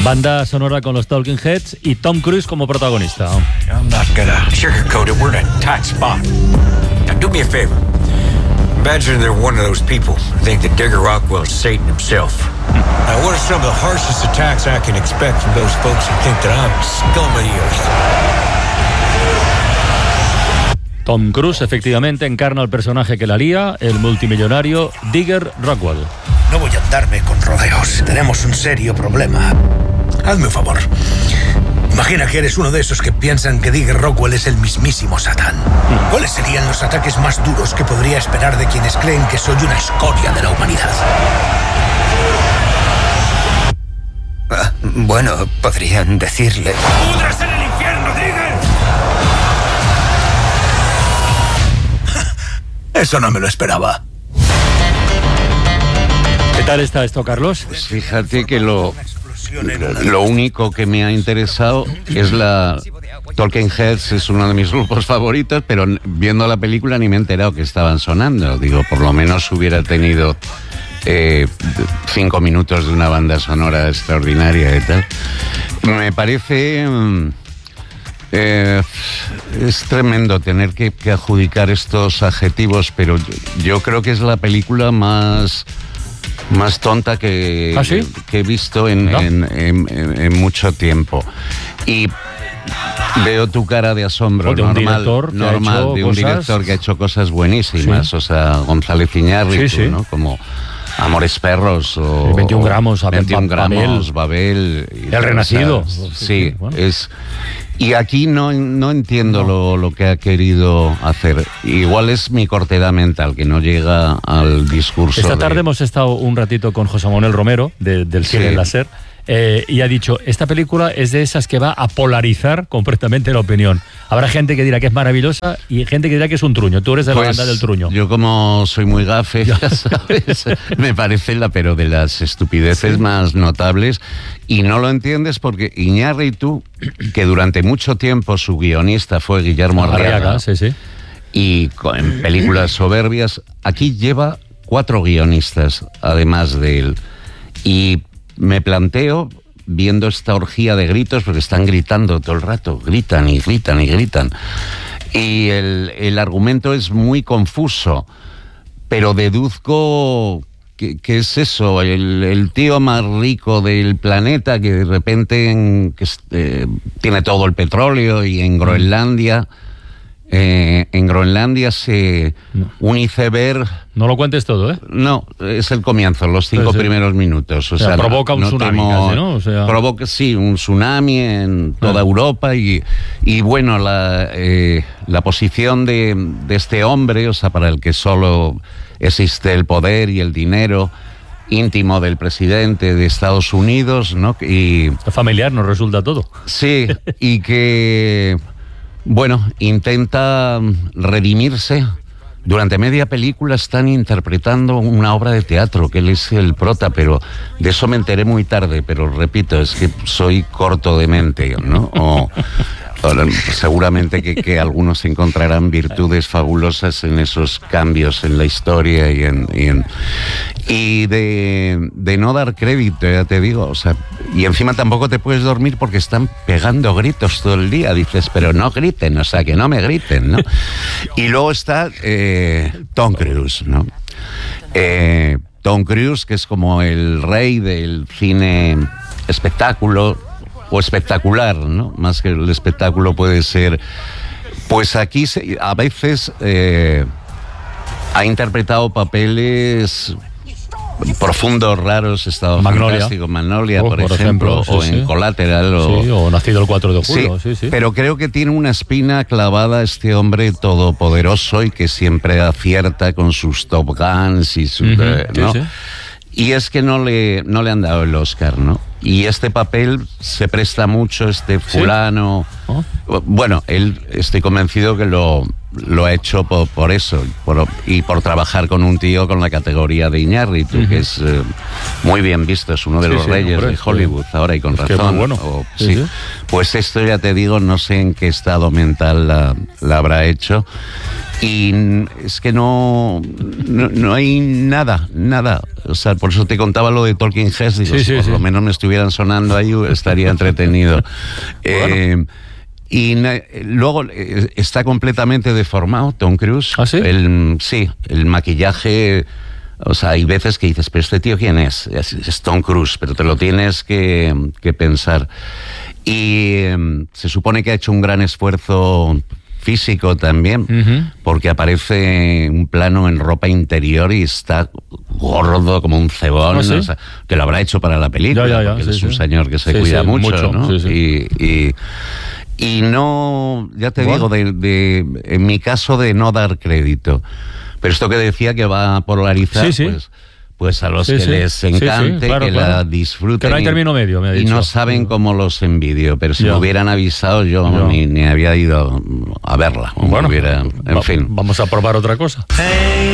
Banda sonora con los Talking Heads y Tom Cruise como protagonista. I'm not gonna sugarcoat it. We're in a tight spot. Now do me a favor. Imagine they're one of those people who think that Digger Rockwell's Satan himself. Now what are some of the harshest attacks I can expect from those folks who think that I'm scum of the earth? Tom Cruise efectivamente encarna al personaje que la lía, el multimillonario Digger Rockwell. No voy a andarme con rodeos. Tenemos un serio problema. Hazme un favor. Imagina que eres uno de esos que piensan que Digger Rockwell es el mismísimo Satán. ¿Cuáles serían los ataques más duros que podría esperar de quienes creen que soy una escoria de la humanidad? Bueno, podrían decirle... ¡Pudras en el infierno, Digger! Eso no me lo esperaba. ¿Qué tal está esto, Carlos? Pues fíjate que lo único que me ha interesado es la... Talking Heads es uno de mis grupos favoritos, pero viendo la película ni me he enterado que estaban sonando. Digo, por lo menos hubiera tenido 5 minutos de una banda sonora extraordinaria y tal. Me parece... es tremendo tener que adjudicar estos adjetivos, pero yo creo que es la película más tonta que he visto en mucho tiempo. Y veo tu cara de asombro de un director que ha hecho cosas buenísimas, sí. O sea, González Iñárritu, ¿no? Como Amores Perros o 21 gramos, 21 gramos, Babel, El Renacido. Sí, bueno. Y aquí no entiendo lo que ha querido hacer. Igual es mi cortedad mental, que no llega al discurso. Esta tarde hemos estado un ratito con José Manuel Romero, del Cine Láser, y ha dicho, esta película es de esas que va a polarizar completamente la opinión. Habrá gente que dirá que es maravillosa y gente que dirá que es un truño. Tú eres de la banda del truño. Yo, como soy muy gafe, ya sabes, me parece pero de las estupideces más notables. Y no lo entiendes porque Iñárritu, que durante mucho tiempo su guionista fue Guillermo Arriaga, y en películas soberbias, aquí lleva 4 guionistas, además de él. Y me planteo, viendo esta orgía de gritos, porque están gritando todo el rato, gritan y gritan y gritan. Y el argumento es muy confuso, pero deduzco que es eso, el tío más rico del planeta que de repente tiene todo el petróleo, y en Groenlandia... un iceberg... No lo cuentes todo, ¿eh? No, es el comienzo, los 5 primeros minutos. O sea, provoca un tsunami casi, ¿no? O sea... Provoca, sí, un tsunami en toda Europa y bueno, la posición de este hombre, o sea, para el que solo existe el poder y el dinero, íntimo del presidente de Estados Unidos, ¿no? Y familiar nos resulta todo. Sí, y que... Bueno, intenta redimirse. Durante media película están interpretando una obra de teatro, que él es el prota, pero de eso me enteré muy tarde, pero repito, es que soy corto de mente, ¿no? Seguramente que algunos encontrarán virtudes fabulosas en esos cambios en la historia y de no dar crédito, ya te digo, o sea, y encima tampoco te puedes dormir porque están pegando gritos todo el día. Dices, pero no griten, o sea, que no me griten, ¿no? Y luego está Tom Cruise, ¿no? Tom Cruise, que es como el rey del cine espectáculo, o espectacular, ¿no? Más que el espectáculo puede ser... Pues aquí a veces ha interpretado papeles profundos, raros, Estado Fantástico, Magnolia, por ejemplo, o en Collateral. O Nacido el 4 de julio. Sí. Pero creo que tiene una espina clavada este hombre todopoderoso y que siempre acierta con sus Top Guns y su... ¿no? Y es que no le han dado el Oscar, ¿no? Y este papel se presta mucho, fulano... ¿Sí? ¿Oh? Bueno, él, estoy convencido que lo ha hecho por eso, y por trabajar con un tío con la categoría de Iñárritu, que es muy bien visto, es uno de los reyes de Hollywood ahora, y con razón. Bueno. Pues esto, ya te digo, no sé en qué estado mental la habrá hecho, Y es que no hay nada. O sea, por eso te contaba lo de Talking Heads. Digo, si por lo menos me estuvieran sonando ahí, estaría entretenido. Bueno. Y luego está completamente deformado Tom Cruise. ¿Ah, sí? El maquillaje. O sea, hay veces que dices, pero este tío ¿quién es? Es Tom Cruise, pero te lo tienes que pensar. Y se supone que ha hecho un gran esfuerzo físico también, porque aparece un plano en ropa interior y está gordo como un cebón. ¿Sí? O sea, que lo habrá hecho para la película, porque es un señor que se cuida mucho, ¿no? Y no, ya te digo, en mi caso de no dar crédito. Pero esto que decía que va a polarizar, pues a los que les encante, claro, que la disfruten. Que no hay término medio, me ha dicho. Y no saben cómo los envidio, pero si me hubieran avisado yo ni había ido a verla. Bueno, en fin. Vamos a probar otra cosa.